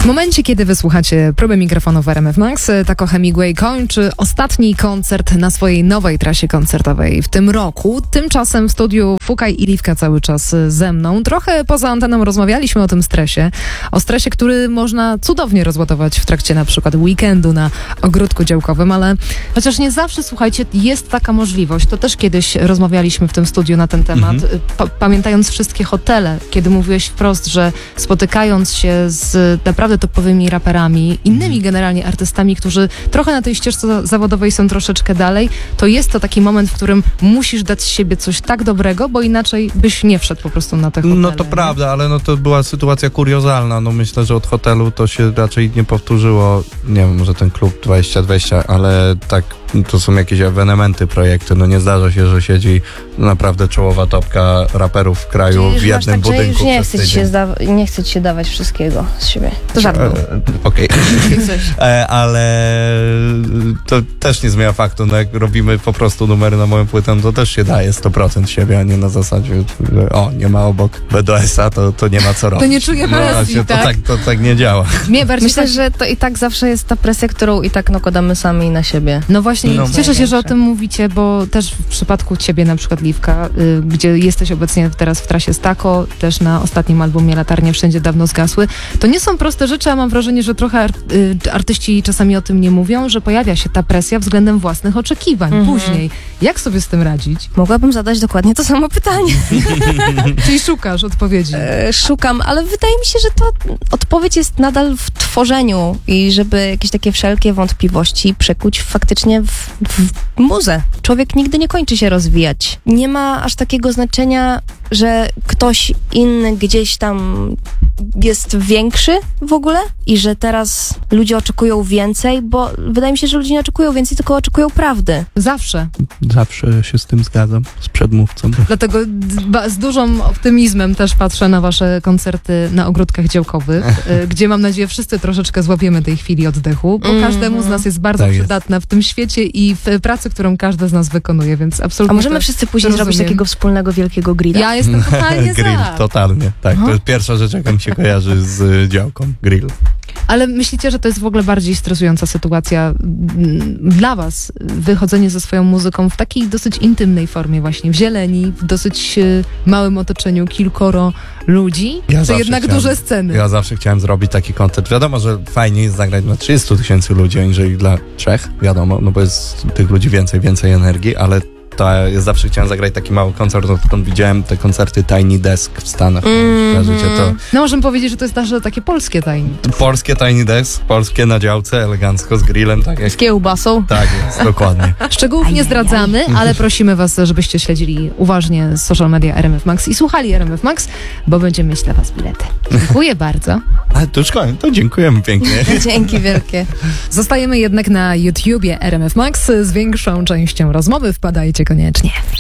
W momencie, kiedy wysłuchacie próby mikrofonu w RMF Max, Taco Hemingway kończy ostatni koncert na swojej nowej trasie koncertowej w tym roku. Tymczasem w studiu Fukaj i Liwka cały czas ze mną. Trochę poza anteną rozmawialiśmy o tym stresie. O stresie, który można cudownie rozładować w trakcie na przykład weekendu na ogródku działkowym, ale chociaż nie zawsze, słuchajcie, jest taka możliwość. To też kiedyś rozmawialiśmy w tym studiu na ten temat. Pamiętając wszystkie hotele, kiedy mówiłeś wprost, że spotykając się z naprawdę topowymi raperami, innymi generalnie artystami, którzy trochę na tej ścieżce zawodowej są troszeczkę dalej, to jest to taki moment, w którym musisz dać z siebie coś tak dobrego, bo inaczej byś nie wszedł po prostu na te hotele. No to prawda, ale no to była sytuacja kuriozalna. No myślę, że od hotelu to się raczej nie powtórzyło. Nie wiem, może ten klub 2020, ale tak, to są jakieś ewenementy, projekty. No nie zdarza się, że siedzi naprawdę czołowa topka raperów w kraju w jednym budynku. Już nie chce ci się dawać wszystkiego z siebie. To żart był. Okej. Ale to też nie zmienia faktu, no jak robimy po prostu numery na moją płytę, to też się daje 100% siebie, a nie na zasadzie, że nie ma obok BDS-a, to nie ma co robić. To nie czuję presji, tak? To tak nie działa. Myślę, że to i tak zawsze jest ta presja, którą i tak nakładamy sami na siebie. No właśnie, cieszę się, że o tym mówicie, bo też w przypadku ciebie, na przykład Liwka, gdzie jesteś obecnie teraz w trasie z Taco, też na ostatnim albumie Latarnie Wszędzie Dawno Zgasły, to nie są proste rzeczy, a mam wrażenie, że trochę artyści czasami o tym nie mówią, że pojawia się ta presja względem własnych oczekiwań później. Jak sobie z tym radzić? Mogłabym zadać dokładnie to samo pytanie. Czyli szukasz odpowiedzi? Szukam, ale wydaje mi się, że to odpowiedź jest nadal w tworzeniu i żeby jakieś takie wszelkie wątpliwości przekuć faktycznie w muzę. Człowiek nigdy nie kończy się rozwijać. Nie ma aż takiego znaczenia, że ktoś inny gdzieś tam jest większy w ogóle i że teraz ludzie oczekują więcej, bo wydaje mi się, że ludzie nie oczekują więcej, tylko oczekują prawdy. Zawsze się z tym zgadzam, z przedmówcą. Dlatego z dużym optymizmem też patrzę na wasze koncerty na ogródkach działkowych, gdzie mam nadzieję wszyscy troszeczkę złapiemy tej chwili oddechu, bo każdemu z nas jest bardzo przydatna w tym świecie i w pracy, którą każdy z nas wykonuje, więc absolutnie. A możemy wszyscy później zrobić takiego wspólnego wielkiego grilla? Ja jestem totalnie grill, za. totalnie. Tak, to jest pierwsza rzecz, jaka mi się kojarzy z działką, grill. Ale myślicie, że to jest w ogóle bardziej stresująca sytuacja dla was, wychodzenie ze swoją muzyką w takiej dosyć intymnej formie właśnie, w zieleni, w dosyć małym otoczeniu, kilkoro ludzi, to jednak duże sceny. Ja zawsze chciałem zrobić taki koncert. Wiadomo, że fajnie jest zagrać dla 30 000 ludzi, aniżeli dla 3, wiadomo, no bo jest tych ludzi więcej energii, ale ja zawsze chciałem zagrać taki mały koncert, odkąd widziałem te koncerty Tiny Desk w Stanach. To... No możemy powiedzieć, że to jest nasze takie polskie Tiny Desk. Polskie Tiny Desk, polskie na działce, elegancko, z grillem. Tak jak... Z kiełbasą. Tak jest, dokładnie. Szczegółów nie zdradzamy, ale prosimy was, żebyście śledzili uważnie social media RMF Max i słuchali RMF Max, bo będziemy mieć dla was bilety. Dziękuję bardzo. Ale to już koniec, to dziękujemy pięknie. Dzięki wielkie. Zostajemy jednak na YouTubie RMF Max z większą częścią rozmowy. Wpadajcie koniecznie.